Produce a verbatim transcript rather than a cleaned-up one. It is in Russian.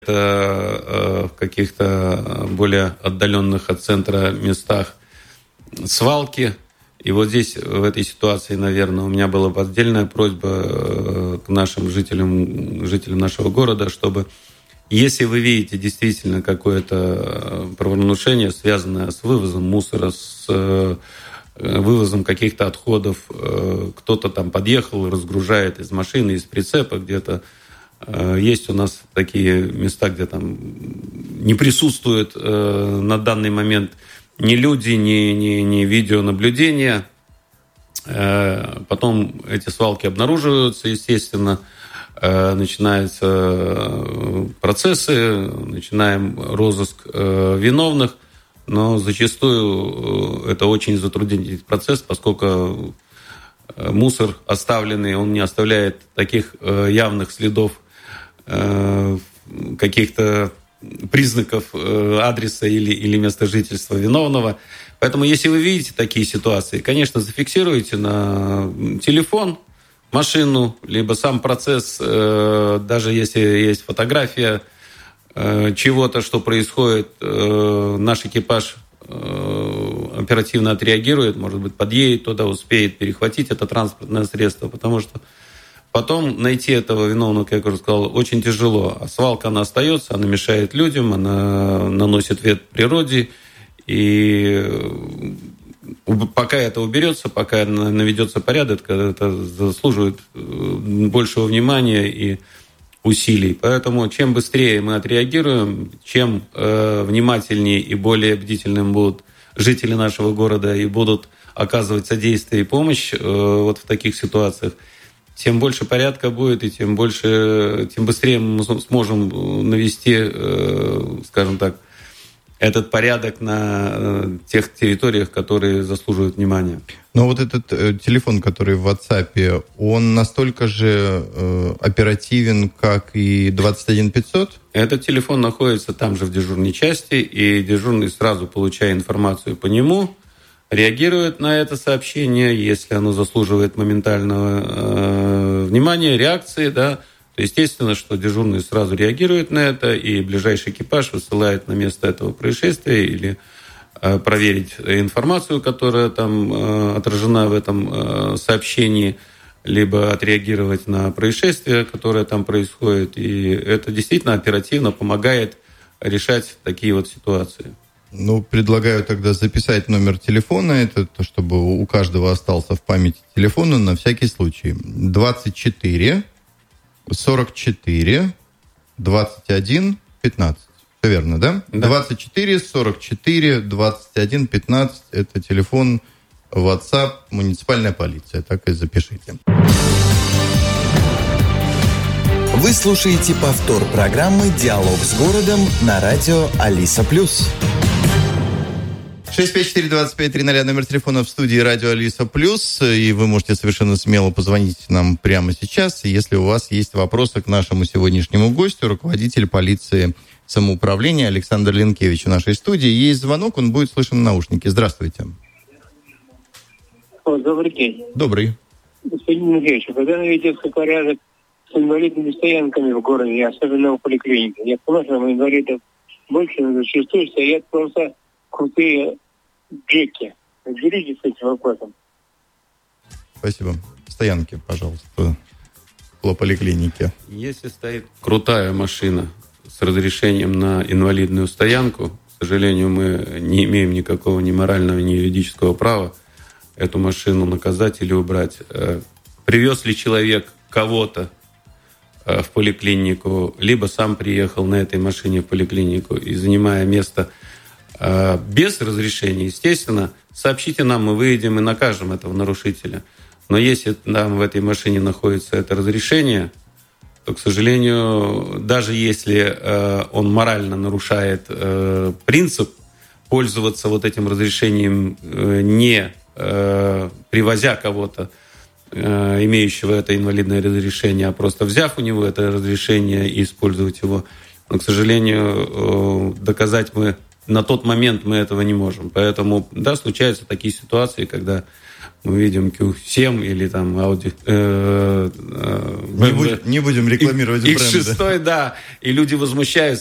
в каких-то более отдаленных от центра местах свалки. И вот здесь, в этой ситуации, наверное, у меня была бы отдельная просьба к нашим жителям, жителям нашего города, чтобы, если вы видите действительно какое-то правонарушение, связанное с вывозом мусора, с вывозом каких-то отходов, кто-то там подъехал, разгружает из машины, из прицепа где-то. Есть у нас такие места, где там не присутствует на данный момент ни люди, ни, ни, ни видеонаблюдение. Потом эти свалки обнаруживаются, естественно, начинаются процессы, начинаем розыск виновных, но зачастую это очень затруднительный процесс, поскольку мусор оставленный, он не оставляет таких явных следов, каких-то признаков адреса или, или места жительства виновного. Поэтому, если вы видите такие ситуации, конечно, зафиксируйте на телефон машину, либо сам процесс, даже если есть фотография чего-то, что происходит, наш экипаж оперативно отреагирует, может быть, подъедет туда, успеет перехватить это транспортное средство, потому что потом найти этого виновного, как я уже сказал, очень тяжело. А свалка, она остается, она мешает людям, она наносит вред природе. И пока это уберется, пока наведется порядок, это заслуживает большего внимания и усилий. Поэтому чем быстрее мы отреагируем, чем э, внимательнее и более бдительным будут жители нашего города и будут оказывать содействие и помощь э, вот в таких ситуациях, тем больше порядка будет, и тем больше, тем быстрее мы сможем навести, скажем так, этот порядок на тех территориях, которые заслуживают внимания. Но вот этот телефон, который в WhatsApp, он настолько же оперативен, как и двадцать один пятьсот? Этот телефон находится там же в дежурной части, и дежурный, сразу получая информацию по нему, реагирует на это сообщение, если оно заслуживает моментального э, внимания, реакции, да, то естественно, что дежурный сразу реагирует на это, и ближайший экипаж высылает на место этого происшествия или э, проверить информацию, которая там э, отражена в этом э, сообщении, либо отреагировать на происшествие, которое там происходит. И это действительно оперативно помогает решать такие вот ситуации. Ну, предлагаю тогда записать номер телефона, это то, чтобы у каждого остался в памяти телефона на всякий случай. двадцать четыре сорок четыре двадцать один пятнадцать. Все верно, да? да? двадцать четыре сорок четыре двадцать один пятнадцать. Это телефон WhatsApp муниципальная полиция. Так и запишите. Вы слушаете повтор программы «Диалог с городом» на радио Алиса Плюс. шесть пять четыре двадцать пять тридцать номер телефона в студии радио Алиса Плюс. И вы можете совершенно смело позвонить нам прямо сейчас, если у вас есть вопросы к нашему сегодняшнему гостю, руководитель полиции самоуправления Александр Ленкевич в нашей студии. Есть звонок, он будет слышен в наушнике. Здравствуйте. О, добрый день. Добрый. Господин Ленкевич, когда наведется порядок с инвалидными стоянками в городе, особенно в поликлинике? Я понимаю, что инвалидов больше, но зачастую стоят просто крутые джеки. Разберитесь с этим вопросом. Спасибо. Стоянки, пожалуйста, по поликлинике. Если стоит крутая машина с разрешением на инвалидную стоянку, к сожалению, мы не имеем никакого ни морального, ни юридического права эту машину наказать или убрать. Привез ли человек кого-то в поликлинику, либо сам приехал на этой машине в поликлинику и, занимая место без разрешения, естественно, сообщите нам, мы выйдем и накажем этого нарушителя. Но если там в этой машине находится это разрешение, то, к сожалению, даже если он морально нарушает принцип пользоваться вот этим разрешением, не привозя кого-то, имеющего это инвалидное разрешение, а просто взяв у него это разрешение и использовать его, но, к сожалению, доказать мы на тот момент мы этого не можем. Поэтому, да, случаются такие ситуации, когда мы видим кью семь или там Audi... Э, э, не, будь, не будем рекламировать бренды. икс шесть, да, и люди возмущаются.